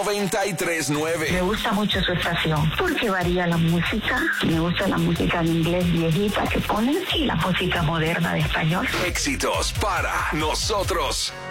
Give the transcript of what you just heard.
93.9. Me gusta mucho su estación porque varía la música. Me gusta la música en inglés viejita que ponen y la música moderna de español. Éxitos para nosotros.